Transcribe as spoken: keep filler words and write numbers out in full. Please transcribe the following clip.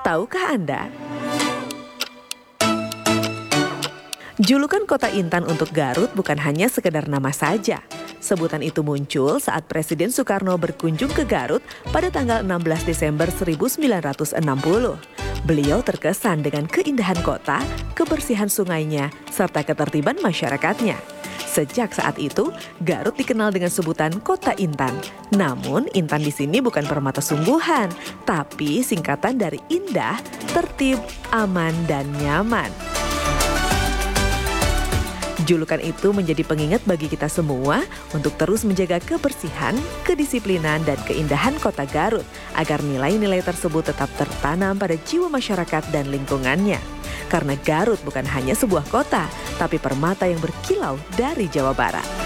Tahukah Anda? Julukan Kota Intan untuk Garut bukan hanya sekedar nama saja. Sebutan itu muncul saat Presiden Soekarno berkunjung ke Garut pada tanggal enam belas Desember seribu sembilan ratus enam puluh. Beliau terkesan dengan keindahan kota, kebersihan sungainya, serta ketertiban masyarakatnya. Sejak saat itu, Garut dikenal dengan sebutan Kota Intan. Namun, Intan di sini bukan permata sungguhan, tapi singkatan dari indah, tertib, aman, dan nyaman. Julukan itu menjadi pengingat bagi kita semua untuk terus menjaga kebersihan, kedisiplinan, dan keindahan kota Garut agar nilai-nilai tersebut tetap tertanam pada jiwa masyarakat dan lingkungannya. Karena Garut bukan hanya sebuah kota, tapi permata yang berkilau dari Jawa Barat.